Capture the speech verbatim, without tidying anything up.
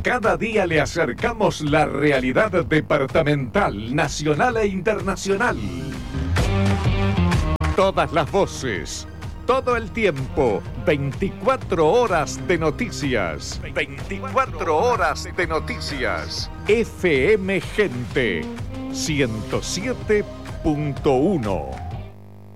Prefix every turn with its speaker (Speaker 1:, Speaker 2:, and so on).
Speaker 1: Cada día le acercamos la realidad departamental, nacional e internacional. Todas las voces, todo el tiempo, veinticuatro horas de noticias. veinticuatro horas de noticias. F M Gente ciento siete punto uno.